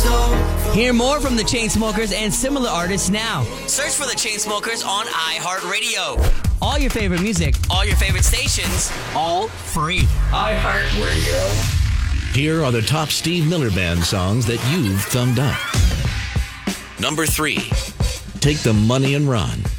Hear more from the Chainsmokers and similar artists now. Search for the Chainsmokers on iHeartRadio. All your favorite music, all your favorite stations, all free. iHeartRadio. Here are the top Steve Miller Band songs that you've thumbed up. Number 3, Take the Money and Run.